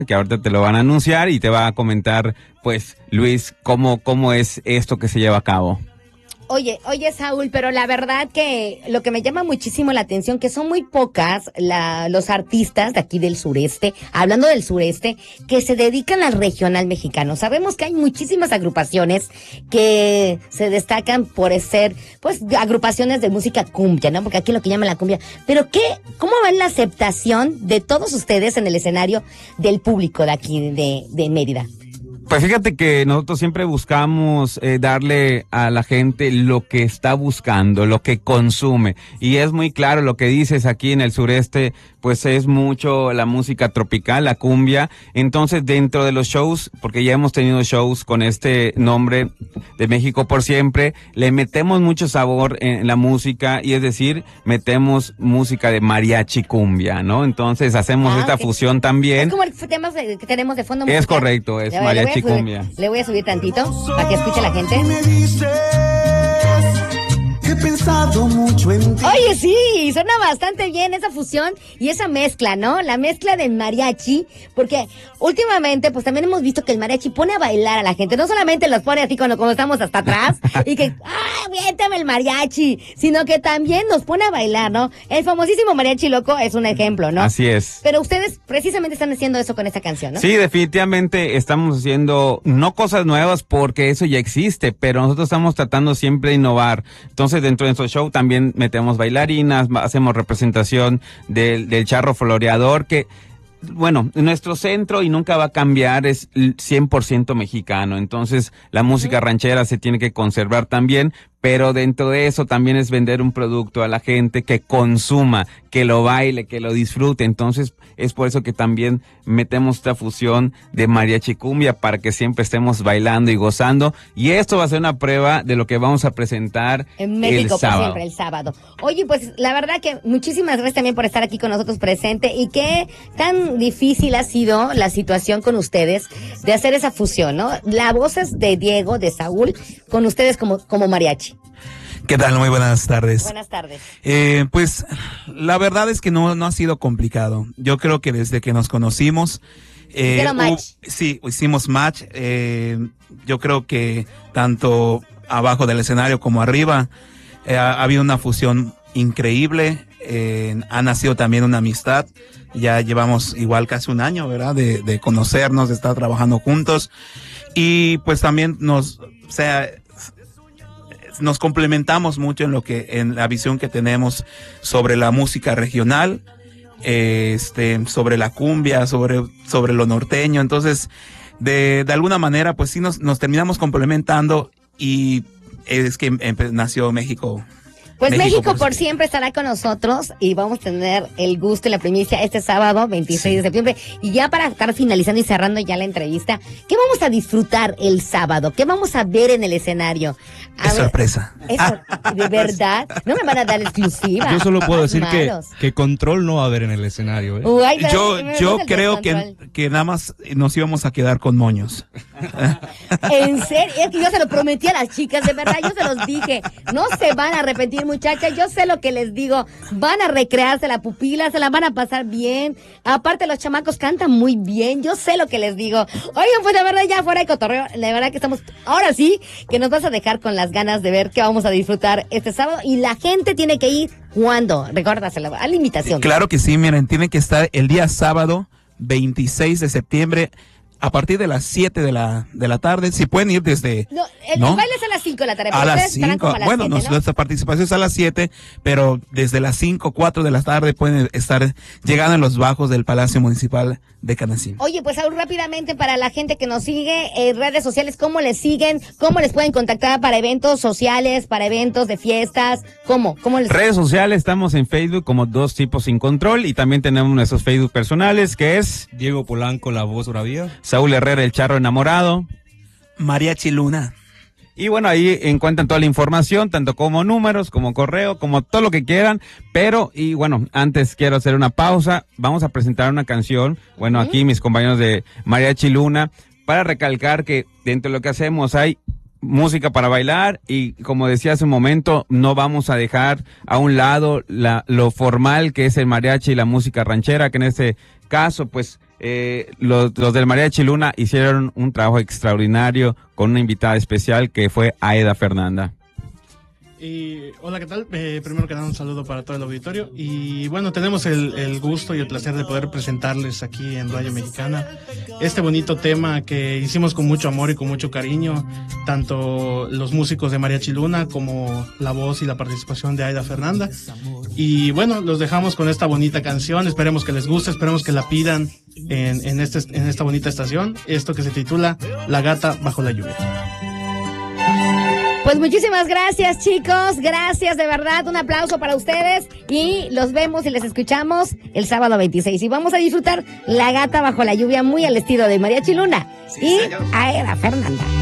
que ahorita te lo van a anunciar y te va a comentar, pues, Luis, cómo es esto que se lleva a cabo. Oye, Saúl, pero la verdad que lo que me llama muchísimo la atención, que son muy pocas los artistas de aquí del sureste, hablando del sureste, que se dedican al regional mexicano. Sabemos que hay muchísimas agrupaciones que se destacan por ser, pues, agrupaciones de música cumbia, ¿no? Porque aquí lo que llaman la cumbia. Pero ¿cómo ven la aceptación de todos ustedes en el escenario del público de aquí de Mérida? Pues fíjate que nosotros siempre buscamos darle a la gente lo que está buscando, lo que consume. Y es muy claro lo que dices aquí en el sureste, pues es mucho la música tropical, la cumbia. Entonces dentro de los shows, porque ya hemos tenido shows con este nombre de México por Siempre, le metemos mucho sabor en la música, y es decir, metemos música de mariachi cumbia, ¿no? Entonces hacemos esta fusión también. Es como el tema que tenemos de fondo musical. Es correcto, es mariachi cumbia. Le voy a subir tantito para que escuche la gente. He pensado mucho en ti. Oye, sí, suena bastante bien esa fusión y esa mezcla, ¿no? La mezcla del mariachi, porque últimamente, pues también hemos visto que el mariachi pone a bailar a la gente. No solamente los pone así cuando estamos hasta atrás y que, viéntame el mariachi, sino que también nos pone a bailar, ¿no? El famosísimo mariachi loco es un ejemplo, ¿no? Así es. Pero ustedes precisamente están haciendo eso con esta canción, ¿no? Sí, definitivamente estamos haciendo, no cosas nuevas porque eso ya existe, pero nosotros estamos tratando siempre de innovar. Entonces, dentro de nuestro show también metemos bailarinas, hacemos representación del charro floreador, que, bueno, nuestro centro, y nunca va a cambiar, es 100% mexicano. Entonces, la música ranchera se tiene que conservar también, pero dentro de eso también es vender un producto a la gente que consuma, que lo baile, que lo disfrute. Entonces, es por eso que también metemos esta fusión de mariachi cumbia para que siempre estemos bailando y gozando. Y esto va a ser una prueba de lo que vamos a presentar en México, el sábado. Por siempre, el sábado. Oye, pues la verdad que muchísimas gracias también por estar aquí con nosotros presente, y qué tan difícil ha sido la situación con ustedes de hacer esa fusión, ¿no? La voz es de Diego, de Saúl, con ustedes como mariachi. ¿Qué tal? Muy buenas tardes. Buenas tardes. Pues la verdad es que no ha sido complicado. Yo creo que desde que nos conocimos, hicimos match. Yo creo que tanto abajo del escenario como arriba ha habido una fusión increíble. Ha nacido también una amistad. Ya llevamos igual casi un año, ¿verdad? De conocernos, de estar trabajando juntos. Y pues también nos complementamos mucho en la visión que tenemos sobre la música regional, sobre la cumbia, sobre lo norteño. Entonces, de alguna manera, pues sí nos terminamos complementando, y es que nació México. Pues México por siempre estará con nosotros, y vamos a tener el gusto y la primicia este sábado 26 de septiembre. Y ya para estar finalizando y cerrando ya la entrevista, ¿qué vamos a disfrutar el sábado? ¿Qué vamos a ver en el escenario? Es sorpresa. ¿De verdad? ¿No me van a dar exclusiva? Yo solo puedo decir que control no va a haber en el escenario, ¿eh? Yo creo que nada más nos íbamos a quedar con moños. ¿En serio? Es que yo se lo prometí a las chicas, de verdad, yo se los dije. No se van a arrepentir, muchachas, yo sé lo que les digo. Van a recrearse la pupila, se la van a pasar bien. Aparte, los chamacos cantan muy bien, yo sé lo que les digo. Oigan, pues de verdad, ya fuera de cotorreo, la verdad que estamos, ahora sí, que nos vas a dejar con las ganas de ver qué vamos a disfrutar este sábado, y la gente tiene que ir, ¿cuándo? Recuérdaselo, a la invitación. Claro que sí, miren, tienen que estar el día sábado 26 de septiembre a partir de las 7 de la tarde. Si pueden ir desde... No, el baile es a las 5 de la tarde. A las 5. Bueno, nuestra participación es a las 7, pero desde las 5, 4 de la tarde pueden estar llegando en los bajos del Palacio Municipal de Canacín. Oye, pues aún rápidamente, para la gente que nos sigue en redes sociales, ¿cómo les siguen? ¿Cómo les pueden contactar para eventos sociales, para eventos de fiestas? ¿Cómo les... Redes sociales, estamos en Facebook como Dos Tipos Sin Control, y también tenemos nuestros Facebook personales, que es Diego Polanco, la voz bravía. Saúl Herrera, el charro enamorado. Mariachi Luna. Y bueno, ahí encuentran toda la información, tanto como números, como correo, como todo lo que quieran. Pero, y bueno, antes quiero hacer una pausa. Vamos a presentar una canción. Bueno, aquí mis compañeros de Mariachi Luna, para recalcar que dentro de lo que hacemos hay música para bailar, y como decía hace un momento, no vamos a dejar a un lado lo formal que es el mariachi y la música ranchera, que en este caso, pues, Los del Mariachi Luna hicieron un trabajo extraordinario con una invitada especial que fue Aida Fernanda. Y hola, ¿qué tal? Primero que nada, un saludo para todo el auditorio. Y bueno, tenemos el gusto y el placer de poder presentarles aquí en Radio Mexicana este bonito tema que hicimos con mucho amor y con mucho cariño, tanto los músicos de Mariachi Luna como la voz y la participación de Aida Fernanda. Y bueno, los dejamos con esta bonita canción. Esperemos que les guste, esperemos que la pidan en esta bonita estación. Esto que se titula La Gata Bajo la Lluvia. Pues muchísimas gracias, chicos, gracias de verdad, un aplauso para ustedes y los vemos y les escuchamos el sábado 26 y vamos a disfrutar La Gata Bajo la Lluvia muy al estilo de Mariachi Luna y Aida Fernanda.